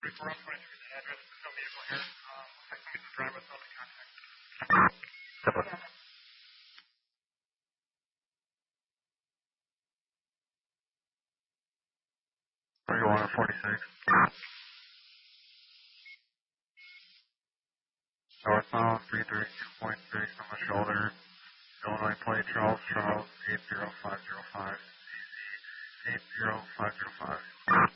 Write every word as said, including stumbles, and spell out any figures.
thirty-one or forty-six. Northbound three thirty-two point six on the shoulder. Illinois plate Charles Charles eight zero five zero five. eight zero five zero five.